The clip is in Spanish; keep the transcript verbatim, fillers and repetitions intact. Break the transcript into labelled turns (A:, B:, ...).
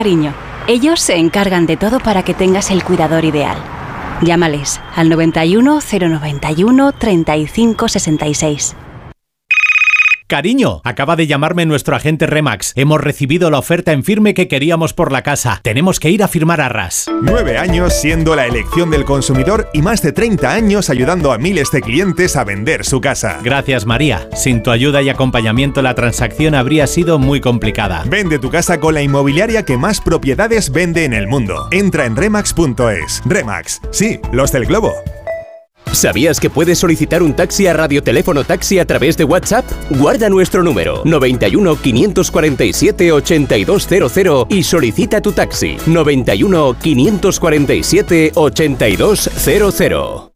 A: Cariño, ellos se encargan de todo para que tengas el cuidador ideal. Llámales al noventa y uno, cero noventa y uno, treinta y cinco sesenta y seis.
B: Cariño, acaba de llamarme nuestro agente Remax. Hemos recibido la oferta en firme que queríamos por la casa. Tenemos que ir a firmar arras.
C: Nueve años siendo la elección del consumidor y más de treinta años ayudando a miles de clientes a vender su casa.
B: Gracias, María. Sin tu ayuda y acompañamiento la transacción habría sido muy complicada.
C: Vende tu casa con la inmobiliaria que más propiedades vende en el mundo. Entra en remax punto es. Remax, sí, los del globo.
D: ¿Sabías que puedes solicitar un taxi a Radioteléfono Taxi a través de WhatsApp? Guarda nuestro número noventa y uno, quinientos cuarenta y siete, ochenta y dos cero cero y solicita tu taxi noventa y uno, quinientos cuarenta y siete, ochenta y dos cero cero.